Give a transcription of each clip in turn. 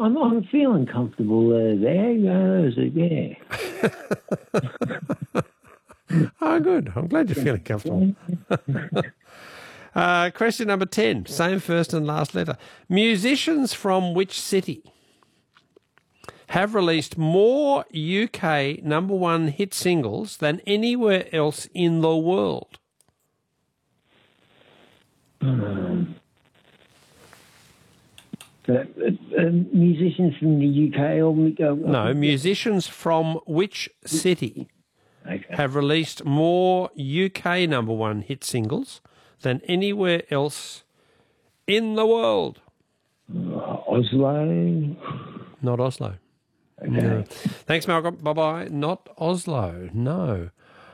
I'm feeling comfortable there. Yeah. Oh, good. I'm glad you're feeling comfortable. Question number 10, same first and last letter. Musicians from which city have released more UK number one hit singles than anywhere else in the world? Musicians from the UK No, musicians from which city have released more UK number one hit singles than anywhere else in the world? Oslo. Not Oslo. Okay. No. Thanks, Malcolm. Bye-bye. Not Oslo. No.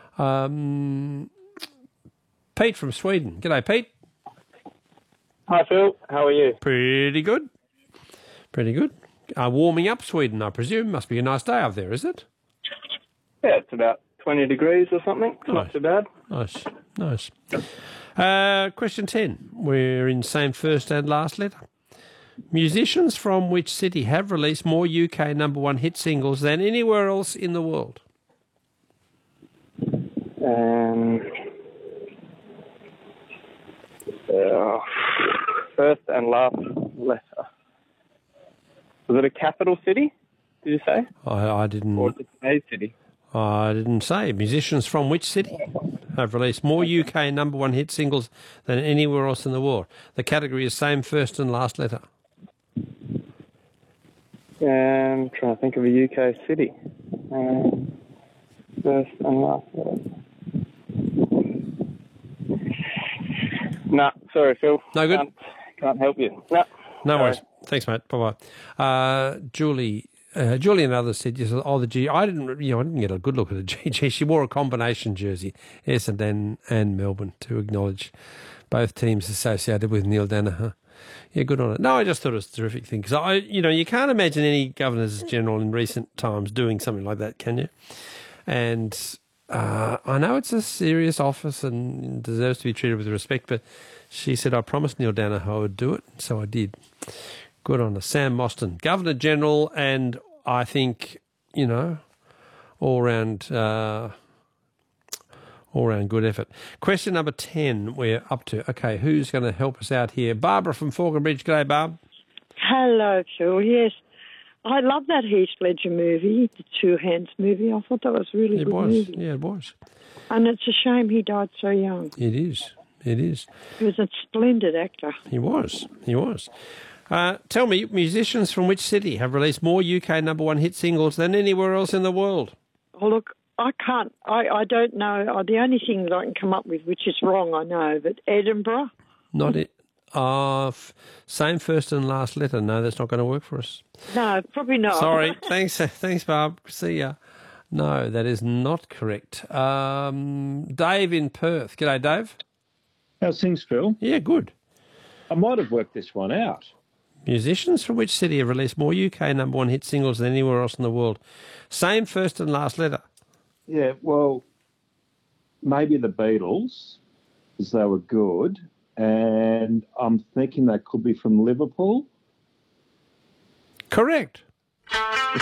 Pete from Sweden. G'day, Pete. Hi, Phil. How are you? Pretty good. Pretty good. Warming up Sweden, I presume. Must be a nice day up there, is it? Yeah, it's about 20 degrees or something. It's not too bad. Nice. Nice. Question 10. We're in same first and last letter. Musicians from which city have released more UK number one hit singles than anywhere else in the world? First and last letter. Was it a capital city, did you say? I didn't. Or just a city? I didn't say. Musicians from which city have released more UK number one hit singles than anywhere else in the world? The category is same first and last letter. I'm trying to think of a UK city. First and last letter. Nah, sorry, Phil. No good? Can't help you. Nah, no worries. Thanks, mate. Bye-bye. Julie and others said, "Oh, the G." I didn't get a good look at the GG. She wore a combination jersey, Essendon and Melbourne, to acknowledge both teams associated with Neil Danaher. Yeah, good on it. No, I just thought it was a terrific thing because you can't imagine any Governors General in recent times doing something like that, can you? And I know it's a serious office and deserves to be treated with respect, but she said, I promised Neil Danaher I would do it, so I did. Good on her. Sam Mostyn, Governor General, and I think, all round good effort. Question number 10 we're up to. Okay, who's going to help us out here? Barbara from Falconbridge. G'day, Barb. Hello, Phil. Yes. I love that Heath Ledger movie, the Two Hands movie. I thought that was a really good movie. Yeah, it was. And it's a shame he died so young. It is. He was a splendid actor. He was. Tell me, musicians from which city have released more UK number one hit singles than anywhere else in the world? Oh, look, I can't. I don't know. The only thing that I can come up with, which is wrong, I know, but Edinburgh? Not it. Same first and last letter. No, that's not going to work for us. No, probably not. Sorry. Thanks, Barb. See ya. No, that is not correct. Dave in Perth. G'day, Dave. How's things, Phil? Yeah, good. I might have worked this one out. Musicians from which city have released more UK number one hit singles than anywhere else in the world? Same first and last letter. Yeah, well, maybe the Beatles, because they were good, and I'm thinking they could be from Liverpool. Correct.